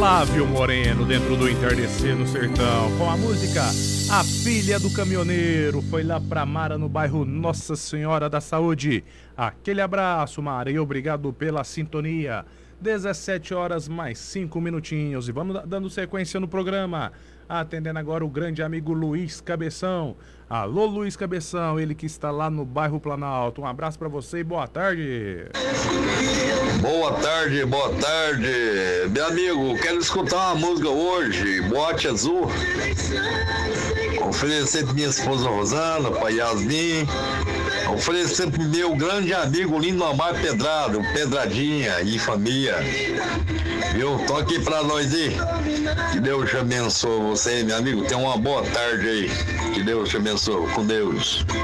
Flávio Moreno, dentro do Entardecer no Sertão, com a música A Filha do Caminhoneiro. Foi lá pra Mara, no bairro Nossa Senhora da Saúde. Aquele abraço, Mara, e obrigado pela sintonia. 17 horas mais 5 minutinhos e vamos dando sequência no programa. Atendendo agora o grande amigo Luiz Cabeção. Alô, Luiz Cabeção, ele que está lá no bairro Planalto. Um abraço pra você e boa tarde. Boa tarde, boa tarde. Meu amigo, quero escutar uma música hoje, Boate Azul. Oferecer pra minha esposa Rosana, pra Yasmin. Oferecer pro meu grande amigo Lindomar Pedrado, Pedradinha e família. Viu? Toque pra nós aí. Que Deus te abençoe você, meu amigo. Tenha uma boa tarde aí. Que Deus te abençoe. Com Deus.